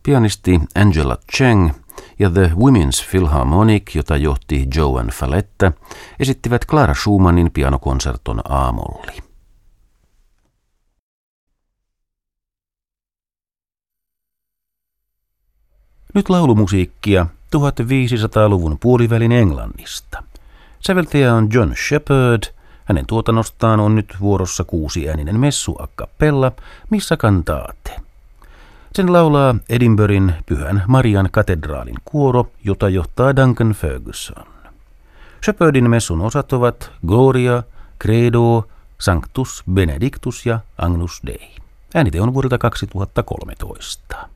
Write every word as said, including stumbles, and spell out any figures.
Pianisti Angela Cheng ja The Women's Philharmonic, jota johti Joan Falletta, esittivät Clara Schumannin pianokonserton A-molli. Nyt laulumusiikkia tuhatviisisataaluvun puolivälin Englannista. Säveltäjä on John Shepherd. Hänen tuotannostaan on nyt vuorossa kuusiääninen messu a cappella, Missa cantate. Sen laulaa Edinburghin Pyhän Marian katedraalin kuoro, jota johtaa Duncan Ferguson. Shepherdin messun osat ovat Gloria, Credo, Sanctus, Benedictus ja Agnus Dei. Äänite on vuodelta kaksituhattakolmetoista.